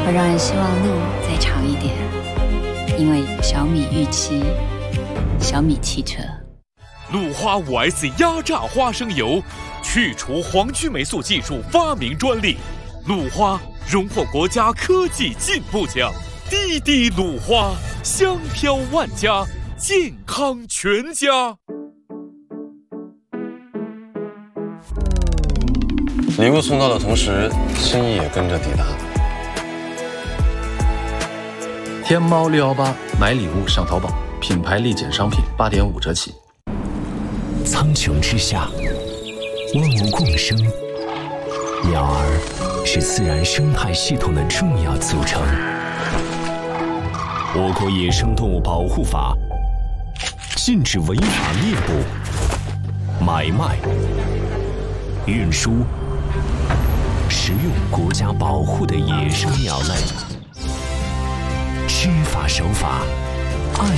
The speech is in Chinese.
会让人希望路再长一点，因为小米预期，小米汽车。 鲁花 5S 压榨花生油，去除黄曲霉素技术发明专利。鲁花荣获国家科技进步奖。滴滴鲁花，香飘万家，健康全家。 礼物送到的同时，心意也跟着抵达。 天猫618买礼物上淘宝，品牌立减商品8.5折起。 苍穹之下，万物共生，鸟儿是自然生态系统的重要组成。我国野生动物保护法禁止违法猎捕、买卖、运输、食用国家保护的野生鸟类。知法守法，